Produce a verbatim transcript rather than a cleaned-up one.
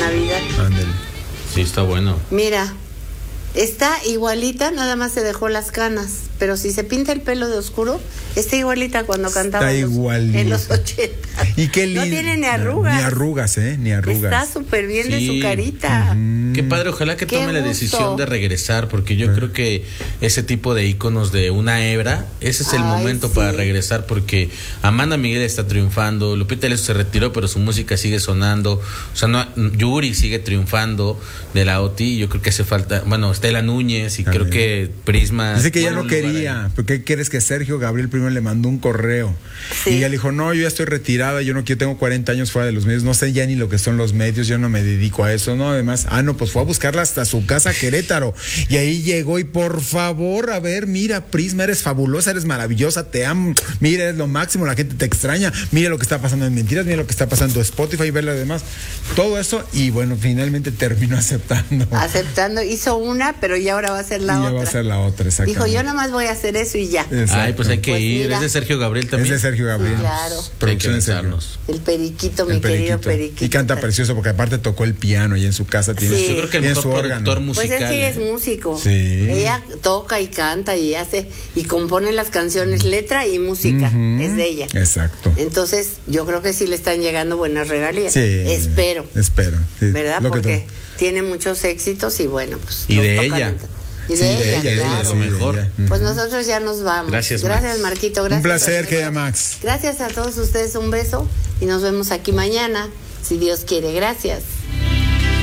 Navidad. Ándale. Sí, está bueno. Mira, está igualita, nada más se dejó las canas, pero si se pinta el pelo de oscuro, está igualita cuando cantaba Está en los, igualita. en los ochenta. Y qué No lindo. tiene ni arrugas. Ni arrugas, ¿eh? Ni arrugas. Está súper bien de Sí. su carita. Mm. Qué padre, ojalá que Qué tome la gusto. decisión de regresar, porque yo creo que ese tipo de íconos de una hebra, ese es el Ay, momento sí. para regresar, porque Amanda Miguel está triunfando, Lupita D'Alessio se retiró, pero su música sigue sonando, o sea, no, Yuri sigue triunfando de la O T I, yo creo que hace falta, bueno, Estela Núñez, y Está creo bien. que Prisma. Dice que ya bueno, no un lugar quería, ahí. porque ¿qué quieres? Que Sergio Gabriel primero le mandó un correo Sí. y ella le dijo, no, yo ya estoy retirada, yo no quiero, tengo cuarenta años fuera de los medios, no sé ya ni lo que son los medios, yo no me dedico a eso, no, además, ah, no, pues fue a buscarla hasta su casa Querétaro, y ahí llegó y por favor, a ver, mira, Prisma, eres fabulosa, eres maravillosa, te amo, mira, eres lo máximo, la gente te extraña, mira lo que está pasando en Mentiras, mira lo que está pasando en Spotify, ver lo demás, todo eso, y bueno, finalmente terminó aceptando. Aceptando, hizo una, pero ya ahora va a ser la y otra. ya va a ser la otra, exactamente. Dijo, yo nada más voy a hacer eso y ya. Exacto. Ay, pues hay que Pues ir, mira. es de Sergio Gabriel también. Es de Sergio Gabriel. Sí, claro. Hay que Producción de Sergio. lanzarnos. El periquito, mi El querido periquito. periquito. Y canta precioso porque aparte tocó el piano y en su casa tiene, Sí. su, Yo creo que el tiene mejor su productor órgano. Pues musical. es que ella es ¿eh? músico. Sí. Ella toca y canta y hace y compone las canciones, letra y música. Ujú. Es de ella. Exacto. Entonces, yo creo que sí le están llegando buenas regalías. Sí. Espero. Espero. Sí. ¿Verdad? Lo que Porque tú- tiene muchos éxitos y bueno, pues. Y los de tocan ella. en- Y de Sí, ella, de ella, de ella, claro. lo mejor. de ella. Pues nosotros ya nos vamos. Gracias, Gracias, Max. Marquito. Gracias. Un placer, Alfredo. querida Max. Gracias a todos ustedes, un beso y nos vemos aquí mañana, si Dios quiere. Gracias.